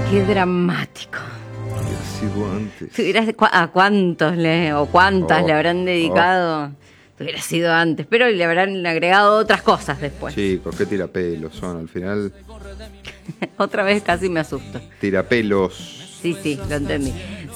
Qué dramático. Sido antes. ¿A cuántos o cuántas le habrán dedicado? Hubiera sido antes, pero le habrán agregado otras cosas después. Chicos, qué tirapelos son, al final. Otra vez casi me asusto. Tirapelos. Sí, lo entendí.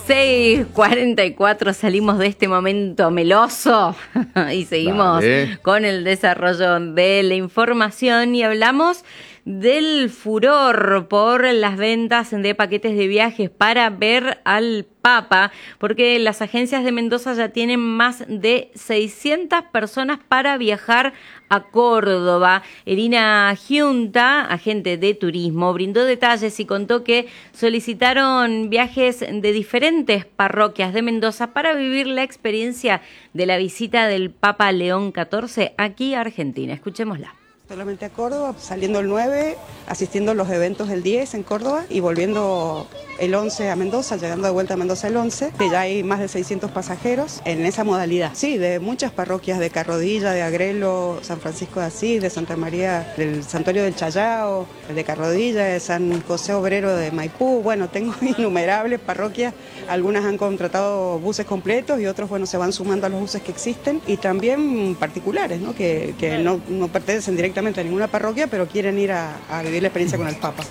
6:44, salimos de este momento meloso y seguimos con el desarrollo de la información y hablamos del furor por las ventas de paquetes de viajes para ver al Papa, porque las agencias de Mendoza ya tienen más de 600 personas para viajar a Córdoba. Elina Giunta, agente de turismo, brindó detalles y contó que solicitaron viajes de diferentes parroquias de Mendoza para vivir la experiencia de la visita del Papa León XIV aquí a Argentina. Escuchémosla. Solamente a Córdoba, saliendo el 9, asistiendo a los eventos del 10 en Córdoba y volviendo el 11 a Mendoza, llegando de vuelta a Mendoza el 11, que ya hay más de 600 pasajeros en esa modalidad. Sí, de muchas parroquias, de Carrodilla, de Agrelo, San Francisco de Asís, de Santa María, del Santuario del Chayao, de Carrodilla, de San José Obrero de Maipú. Bueno, tengo innumerables parroquias, algunas han contratado buses completos y otros, bueno, se van sumando a los buses que existen y también particulares, ¿no? Que no pertenecen directamente a ninguna parroquia, pero quieren ir a vivir la experiencia con el Papa.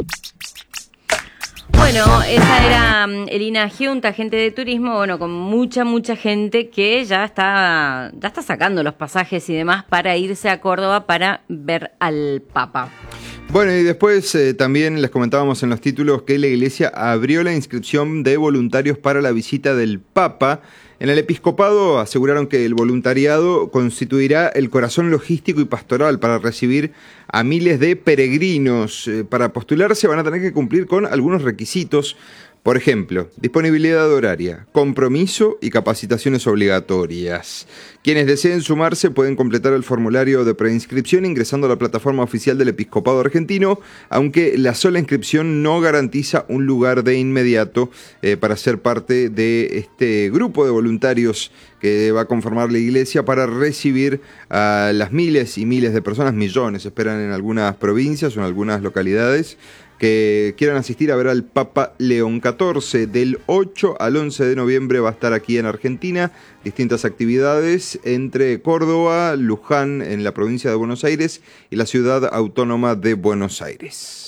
Bueno, esa era Elina Giunta, agente de turismo, bueno, con mucha gente que ya está sacando los pasajes y demás para irse a Córdoba para ver al Papa. Bueno, y después también les comentábamos en los títulos que la Iglesia abrió la inscripción de voluntarios para la visita del Papa. En el episcopado aseguraron que el voluntariado constituirá el corazón logístico y pastoral para recibir a miles de peregrinos. Para postularse van a tener que cumplir con algunos requisitos. Por ejemplo, disponibilidad horaria, compromiso y capacitaciones obligatorias. Quienes deseen sumarse pueden completar el formulario de preinscripción ingresando a la plataforma oficial del Episcopado Argentino, aunque la sola inscripción no garantiza un lugar de inmediato para ser parte de este grupo de voluntarios que va a conformar la Iglesia para recibir a las miles y miles de personas, millones esperan en algunas provincias o en algunas localidades, que quieran asistir a ver al Papa León XIV. Del 8 al 11 de noviembre va a estar aquí en Argentina, distintas actividades entre Córdoba, Luján en la provincia de Buenos Aires y la ciudad autónoma de Buenos Aires.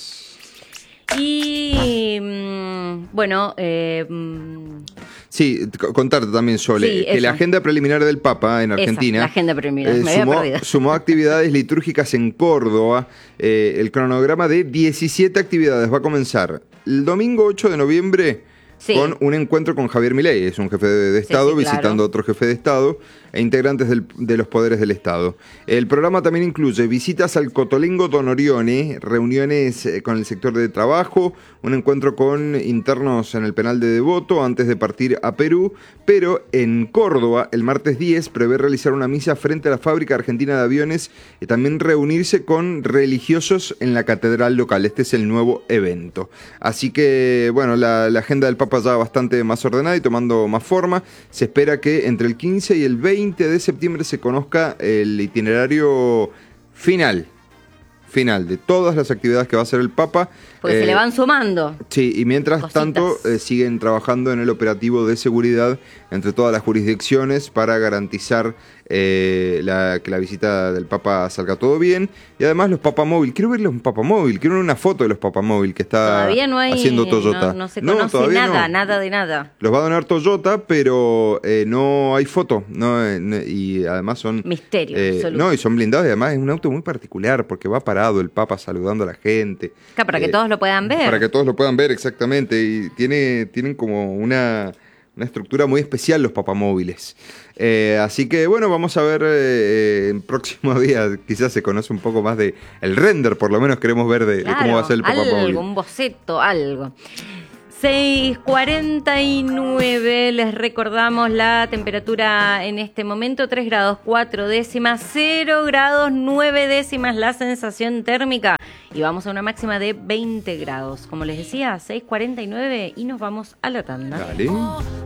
Y bueno... Sí, contarte también, Sole, sí, que la agenda preliminar del Papa en Argentina la agenda preliminar, me había perdido. Sumó actividades litúrgicas en Córdoba. El cronograma de 17 actividades va a comenzar el domingo 8 de noviembre con un encuentro con Javier Milei, es un jefe de Estado visitando a otro jefe de Estado e integrantes de los poderes del Estado. El programa también incluye visitas al Cotolengo Don Orione, reuniones con el sector de trabajo, un encuentro con internos en el penal de Devoto antes de partir a Perú, pero en Córdoba el martes 10 prevé realizar una misa frente a la fábrica argentina de aviones y también reunirse con religiosos en la catedral local. Este es el nuevo evento. Así que, bueno, la agenda del Papa ya bastante más ordenada y tomando más forma. Se espera que entre el 15 y el 20 de septiembre se conozca el itinerario final de todas las actividades que va a hacer el Papa. Porque se le van sumando. Sí, y mientras tanto siguen trabajando en el operativo de seguridad entre todas las jurisdicciones para garantizar que la visita del Papa salga todo bien. Y además los papamóvil. Quiero verles un papamóvil, quiero ver una foto de los papamóvil que está haciendo Toyota. No se conoce nada de nada. Los va a donar Toyota, pero no hay foto. Y además son... Misterio, y son blindados y además es un auto muy particular porque va parado el Papa saludando a la gente. Para que todos lo puedan ver. Para que todos lo puedan ver, exactamente. Y tienen como una estructura muy especial los papamóviles. Así que bueno, vamos a ver en próximo día, quizás se conoce un poco más de el render, por lo menos queremos ver de cómo va a ser el papamóvil. Un boceto, algo. 6:49, les recordamos la temperatura en este momento, 3 grados 4 décimas, 0 grados 9 décimas la sensación térmica y vamos a una máxima de 20 grados. Como les decía, 6:49 y nos vamos a la tanda. Dale.